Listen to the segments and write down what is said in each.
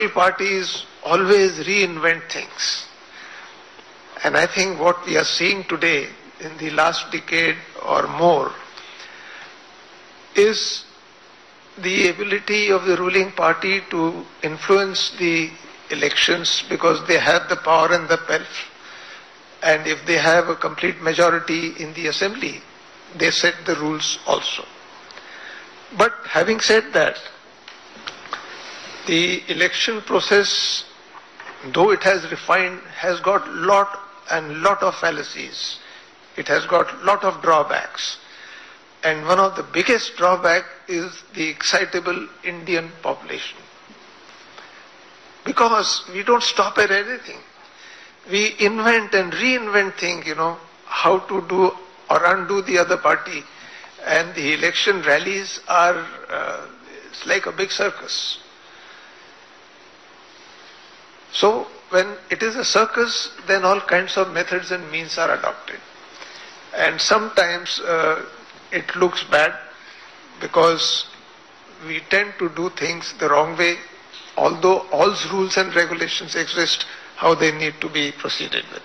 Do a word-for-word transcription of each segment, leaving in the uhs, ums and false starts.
parties always reinvent things. And I think what we are seeing today in the last decade or more is the ability of the ruling party to influence the elections because they have the power and the pelf. And if they have a complete majority in the assembly, they set the rules also. But having said that, the election process, though it has refined, has got lot and lot of fallacies. It has got lot of drawbacks. And one of the biggest drawback is the excitable Indian population. Because we don't stop at anything. We invent and reinvent things, you know, how to do or undo the other party. And the election rallies are, uh, it's like a big circus. So when it is a circus, then all kinds of methods and means are adopted. And sometimes uh, it looks bad because we tend to do things the wrong way, although all rules and regulations exist, how they need to be proceeded with.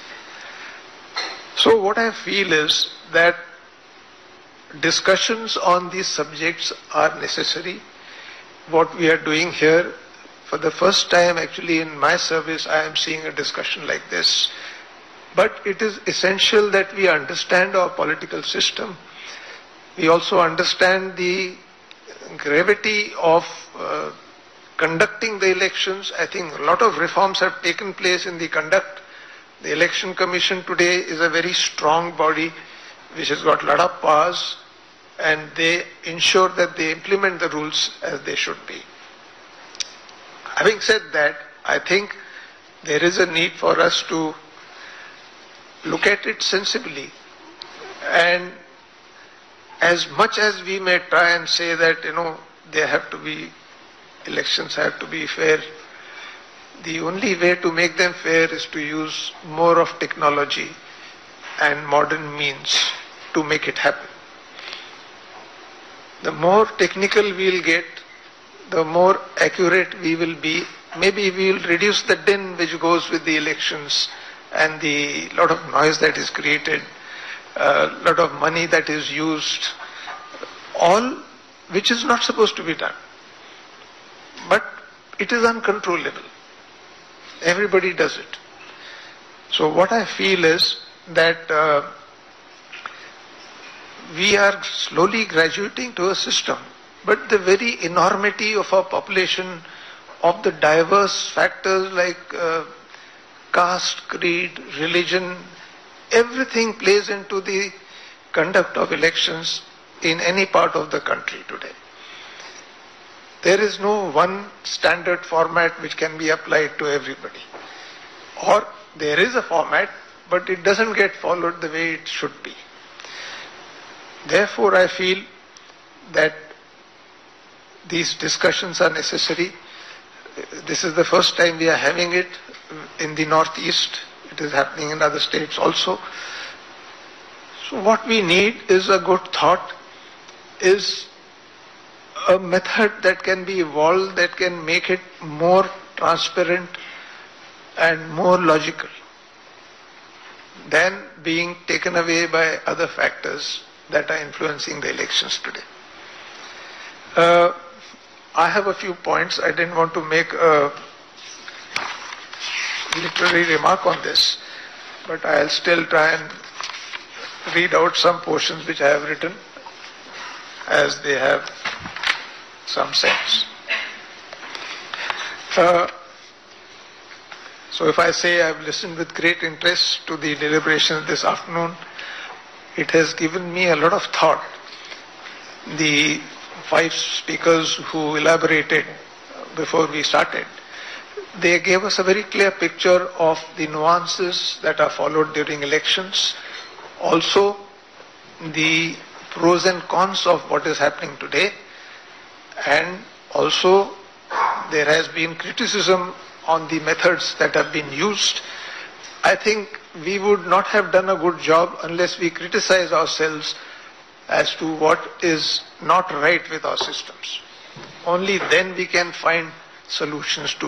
So what I feel is that discussions on these subjects are necessary. What we are doing here, for the first time actually in my service, I am seeing a discussion like this. But it is essential that we understand our political system. We also understand the gravity of uh, conducting the elections. I think a lot of reforms have taken place in the conduct. The Election Commission today is a very strong body which has got a lot of powers, and they ensure that they implement the rules as they should be. Having said that, I think there is a need for us to look at it sensibly, and as much as we may try and say that, you know, there have to be, elections have to be fair, the only way to make them fair is to use more of technology and modern means to make it happen. The more technical we'll get, the more accurate we will be. Maybe we will reduce the din which goes with the elections and the lot of noise that is created, a lot of money that is used, all which is not supposed to be done. But it is uncontrollable. Everybody does it. So what I feel is that uh, we are slowly graduating to a system, but the very enormity of our population, of the diverse factors like uh, caste, creed, religion, everything plays into the conduct of elections in any part of the country today. There is no one standard format which can be applied to everybody. Or there is a format, but it doesn't get followed the way it should be. Therefore, I feel that these discussions are necessary. This is the first time we are having it in the Northeast. It is happening in other states also. So what we need is a good thought, is a method that can be evolved, that can make it more transparent and more logical than being taken away by other factors that are influencing the elections today. Uh, I have a few points. I didn't want to make a literary remark on this, but I'll still try and read out some portions which I have written as they have some sense. Uh, so if I say I've listened with great interest to the deliberations this afternoon, it has given me a lot of thought. The five speakers who elaborated before we started, they gave us a very clear picture of the nuances that are followed during elections, also the pros and cons of what is happening today, and also there has been criticism on the methods that have been used. I think we would not have done a good job unless we criticize ourselves as to what is not right with our systems. Only then we can find solutions to